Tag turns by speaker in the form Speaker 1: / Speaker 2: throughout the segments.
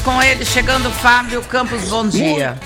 Speaker 1: com ele, chegando Fábio Campos, bom dia.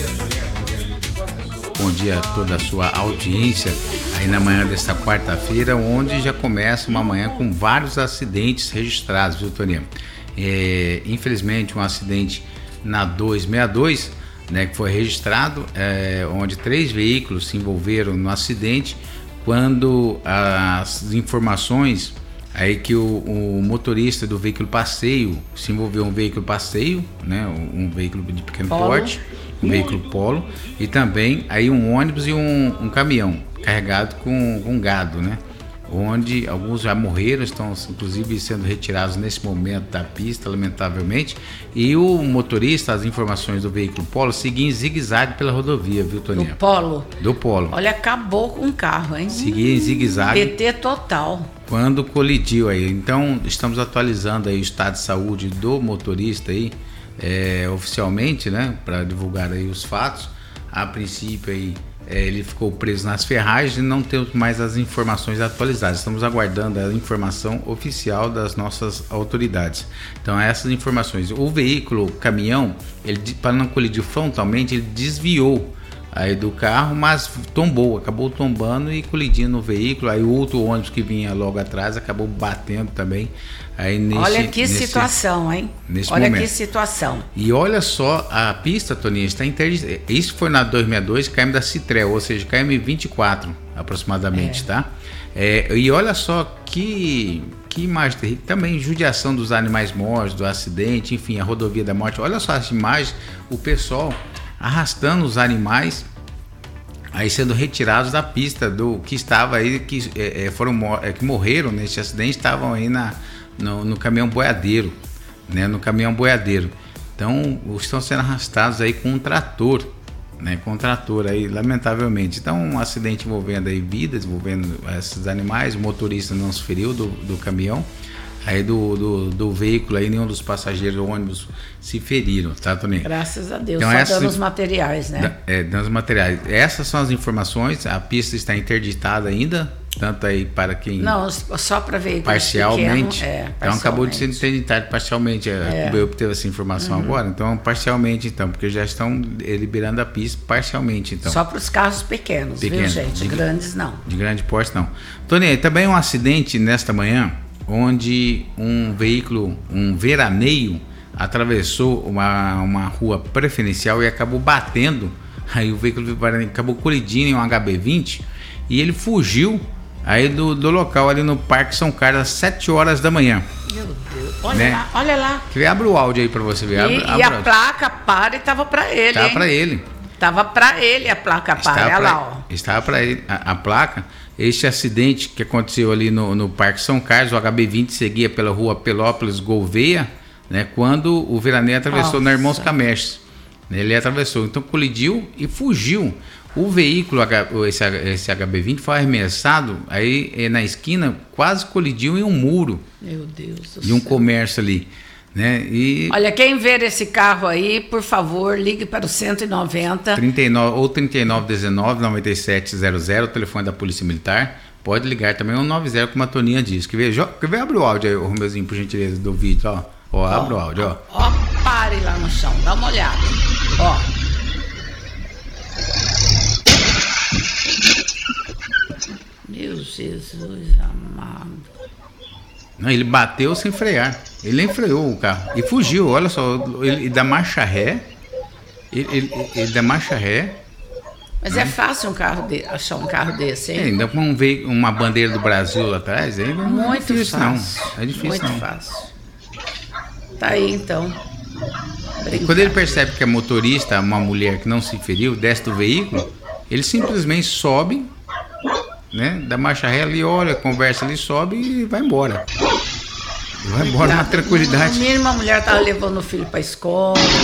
Speaker 2: Bom dia a toda a sua audiência aí na manhã desta quarta-feira, onde já começa uma manhã com vários acidentes registrados, viu, Toninho? Infelizmente, um acidente na 262, né, que foi registrado, onde 3 veículos se envolveram no acidente, quando as informações aí que o motorista do veículo passeio se envolveu, um veículo passeio, né, um veículo de pequeno porte, um veículo polo, e também aí um ônibus e um caminhão carregado com gado, né, onde alguns já morreram, estão inclusive sendo retirados nesse momento da pista, lamentavelmente, e o motorista, as informações do veículo polo, seguia em zigue-zague pela rodovia, viu, Toninha?
Speaker 1: Do polo?
Speaker 2: Do polo.
Speaker 1: Olha, acabou com o carro, hein?
Speaker 2: Seguia em zigue-zague.
Speaker 1: PT total.
Speaker 2: Quando colidiu aí. Então, estamos atualizando aí o estado de saúde do motorista aí, oficialmente, né, para divulgar aí os fatos. A princípio aí, ele ficou preso nas ferragens e não temos mais as informações atualizadas. Estamos aguardando a informação oficial das nossas autoridades. Então, essas informações. O veículo, caminhão, ele, para não colidir frontalmente, ele desviou aí do carro, mas acabou tombando e colidindo no veículo. Aí o outro ônibus que vinha logo atrás acabou batendo também. Aí
Speaker 1: olha que situação, hein?
Speaker 2: Olha
Speaker 1: que situação.
Speaker 2: E olha só, a pista, Toninha, está interditada. Isso foi na 262, KM da Citrel, ou seja, KM 24 aproximadamente, tá? E olha só que imagem terrível. Também judiação dos animais mortos, do acidente, enfim, a rodovia da morte. Olha só as imagens, o pessoal arrastando os animais aí sendo retirados da pista do que estava aí, que morreram nesse acidente, estavam aí no caminhão boiadeiro, né, no caminhão boiadeiro. Então estão sendo arrastados aí com um trator, né, com um trator aí, lamentavelmente. Então um acidente envolvendo aí vidas, envolvendo esses animais. O motorista não se feriu do caminhão, aí do veículo, aí nenhum dos passageiros do ônibus se feriram, tá, Toninho?
Speaker 1: Graças a Deus, então, só danos materiais, né?
Speaker 2: Danos materiais. Essas são as informações. A pista está interditada ainda, tanto aí para quem...
Speaker 1: Não, só para veículos
Speaker 2: parcialmente.
Speaker 1: Pequeno,
Speaker 2: então acabou de ser interditado parcialmente. Eu obtive essa informação agora, então parcialmente, então, porque já estão liberando a pista parcialmente, então.
Speaker 1: Só para os carros pequenos, viu, gente? Grandes não.
Speaker 2: De grande porte não. Toninho, também um acidente nesta manhã, onde um veículo, um veraneio, atravessou uma rua preferencial e acabou batendo. Aí o veículo acabou colidindo em um HB20 e ele fugiu aí do local ali no Parque São Carlos às 7 horas da manhã.
Speaker 1: Meu Deus, olha lá, olha lá.
Speaker 2: Abre o áudio aí pra você ver.
Speaker 1: E a placa para e tava pra ele,
Speaker 2: Tava pra ele.
Speaker 1: Tava pra ele a placa para, olha lá, ó.
Speaker 2: Estava pra ele a placa. Este acidente que aconteceu ali no Parque São Carlos, o HB20 seguia pela rua Pelópolis Gouveia, né, quando o veraneio atravessou na Irmãos Camestres. Ele atravessou, então colidiu e fugiu. O veículo, esse HB20, foi arremessado aí na esquina, quase colidiu em um muro.
Speaker 1: Meu Deus do céu.
Speaker 2: De um comércio ali, né?
Speaker 1: Olha, quem ver esse carro aí, por favor, ligue para o 190
Speaker 2: 39 ou 3919 9700, o telefone da Polícia Militar. Pode ligar também, 190, como a Toninha disse. Quer ver? Abre o áudio aí, o Romeuzinho, por gentileza, do vídeo, ó. Abre o áudio, ó.
Speaker 1: Ó, pare lá no chão, dá uma olhada. Ó. Meu Jesus amado.
Speaker 2: Não, ele bateu sem frear. Ele nem freou o carro e fugiu. Olha só, ele dá marcha ré. Ele dá marcha ré.
Speaker 1: Mas é fácil achar um carro desse, hein?
Speaker 2: Ainda com uma bandeira do Brasil lá atrás, ainda não é difícil,
Speaker 1: fácil.
Speaker 2: Não. É difícil,
Speaker 1: muito
Speaker 2: não.
Speaker 1: Fácil. Tá aí, então.
Speaker 2: Quando ele percebe que é motorista, uma mulher que não se feriu, desce do veículo, ele simplesmente sobe, né? Dá marcha ré ali, olha, conversa ali, sobe e vai embora. Vai embora na tranquilidade.
Speaker 1: No mínimo, a mulher tava levando o filho pra escola.